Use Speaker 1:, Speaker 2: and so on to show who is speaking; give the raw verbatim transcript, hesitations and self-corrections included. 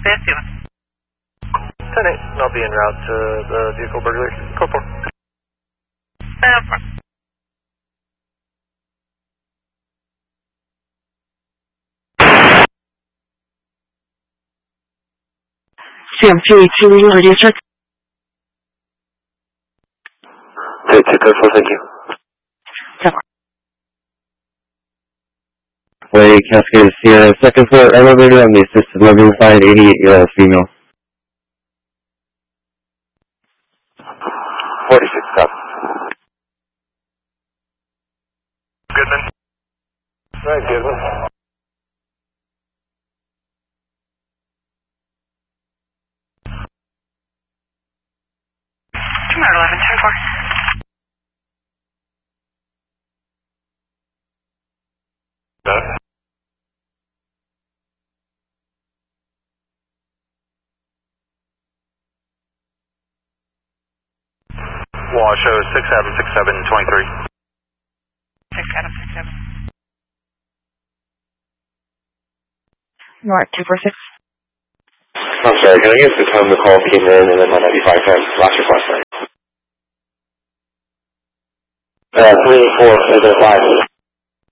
Speaker 1: fifth, you
Speaker 2: ten eight, I'll be en route to the vehicle burglary. Corporal.
Speaker 1: Uh,
Speaker 3: C M two eight two, Legal District.
Speaker 2: Take two, Corporal, thank you.
Speaker 4: Way Cascade Sierra, second floor elevator on the assisted living side, eighty-eight-year-old female.
Speaker 2: forty-six, stop. Goodman. Right, Goodman.
Speaker 1: Come on, eleven, ten four.
Speaker 2: Done. Wall shows six seven six seven twenty-three.
Speaker 1: Six Adam, six seven.
Speaker 3: North two four six.
Speaker 4: I'm sorry, can I get the time the call came in and then my ninety-five times last request? Uh, three four, five.